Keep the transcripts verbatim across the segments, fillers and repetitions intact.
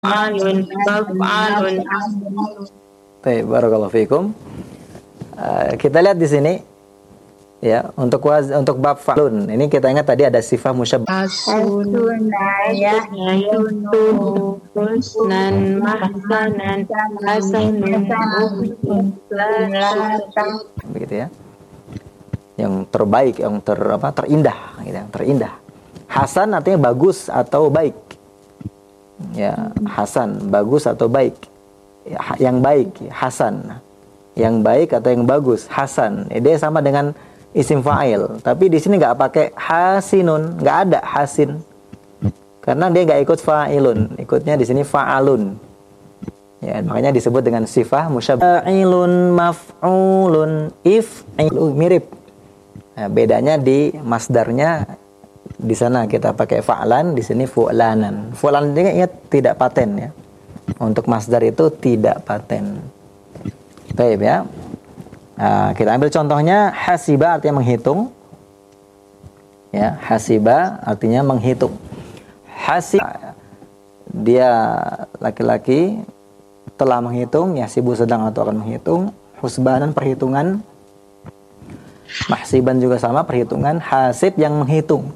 Alun, alun. Baik, barakallahu fikum. Uh, kita lihat di sini ya, untuk waz, untuk bab fa'lun. Ini kita ingat tadi ada sifat musyabbah. Asunaya yaitu husnan mahsanan hasanun begitu ya. Yang terbaik, yang ter apa? terindah gitu, yang terindah. Hasan artinya bagus atau baik. Ya, hasan, bagus atau baik. Yang baik, hasan. Yang baik atau yang bagus, hasan. Dia sama dengan isim fa'il, tapi di sini nggak pakai hasinun, nggak ada hasin, karena dia nggak ikut fa'ilun, ikutnya di sini fa'alun. Ya, makanya disebut dengan sifah musyabbah. Fa'ilun, maf'ulun, if'ilu, mirip. Nah, bedanya di masdarnya. Di sana kita pakai fa'lan, di sini fu'lanan. Fu'lan ini ingat tidak paten ya. Untuk masdar itu tidak paten. Baik ya. Nah, kita ambil contohnya hasiba artinya menghitung. Ya, hasiba artinya menghitung. Hasib dia laki-laki telah menghitung, yasibu sedang atau akan menghitung. Husbanan perhitungan. Mahsiban juga sama perhitungan. Hasib yang menghitung.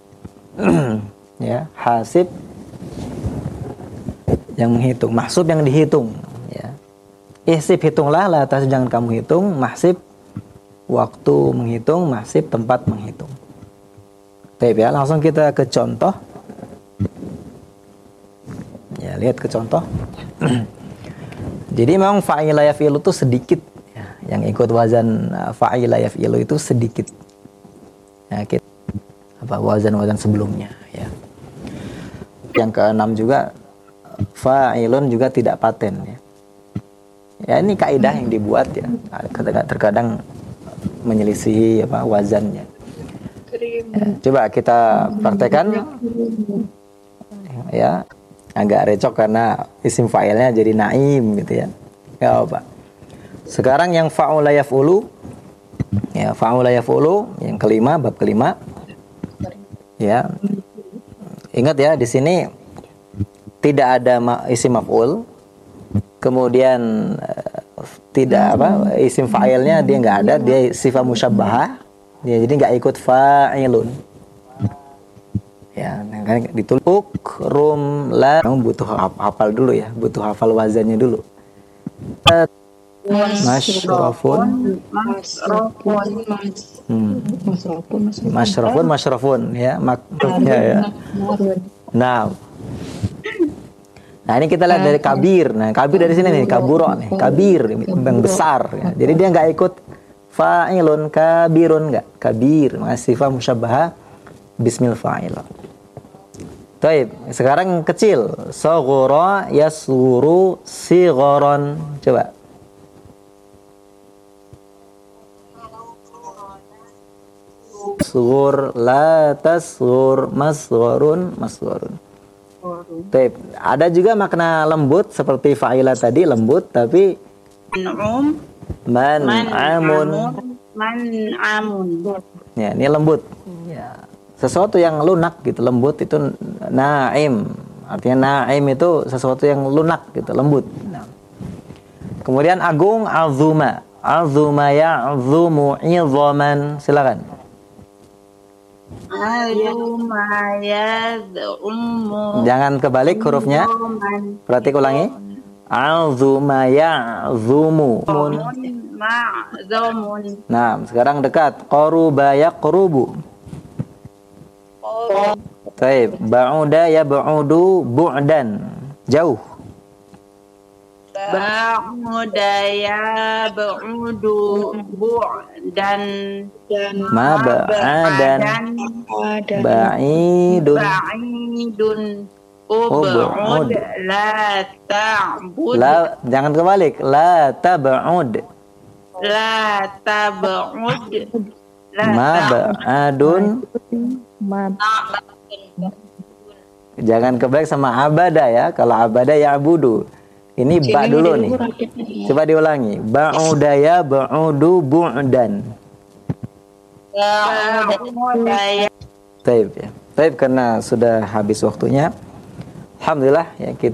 Ya, hasib yang menghitung, mahsub yang dihitung ya. Ihsib hitunglah, la atas jangan kamu hitung, mahsib waktu menghitung, mahsib tempat menghitung. Baik ya, langsung kita ke contoh. Ya, lihat ke contoh. Jadi memang fa'ila yaf'ilu itu sedikit ya. Yang ikut wazan fa'ila yaf'ilu itu sedikit. Ya, kita apa wazan-wazan sebelumnya ya. Yang keenam juga fa'ilun juga tidak paten ya. Ya, ini kaidah yang dibuat ya. Terkadang menyelisihi apa wazannya. Ya, coba kita praktekkan ya. Agak recok karena isim fa'ilnya jadi naim gitu ya. Ya apa? Sekarang yang fa'ula yaf'ulu ya, fa'ula yaf'ulu yang kelima, bab kelima. Ya, ingat ya, di sini tidak ada ma- isim maf'ul, kemudian uh, tidak apa isim fa'ilnya dia nggak ada, dia sifat musyabbahah, dia jadi nggak ikut fa'ilun. Ya, kan ditulis rum la, kamu butuh hafal dulu ya, butuh hafal wazannya dulu. Masyrafun Hmm. Masyrafun, masyrafun ya, maksudnya ya. Nah, nah ini kita lihat dari kabir. Nah, kabir dari sini nih, kaburo nih, kabir yang besar. Ya. Jadi dia nggak ikut fa'ilun, kabirun nggak, kabir, masih sifat musyabbahah bismil fa'il. Taib, sekarang kecil, saghura yasghuru sigharan. Coba. Sugur la tasgur masgharun masgharun. Baik, ada juga makna lembut seperti fa'ila tadi lembut, tapi Man'um man'amun. Man'amun. Ya, ini lembut. Ya, sesuatu yang lunak gitu, lembut itu na'im. Artinya na'im itu sesuatu yang lunak gitu, lembut. Nah. Kemudian agung azuma. Azuma ya'zumu 'idhaman. Silakan. Jangan kebalik hurufnya. Berarti ulangi. Azuma ya'zumu. Nah, sekarang dekat. Qaruba yaqrubu. Baik, ba'uda yab'udu bu'dan. Jauh. Ba'uda yab'udu bu'dan. Ma ba'adan ba'idun Ba'idun ub'ud la ta'bud. La, jangan kebalik. La tab'ud. La tab'ud. Ma ba'adun. Jangan kebalik sama abada ya. Kalau abada ya'budu. Ini ba dulu nih. Coba diulangi. Ba'uda yab'udu bu'dan. Taib ya. Taib karena sudah habis waktunya. Alhamdulillah ya, kita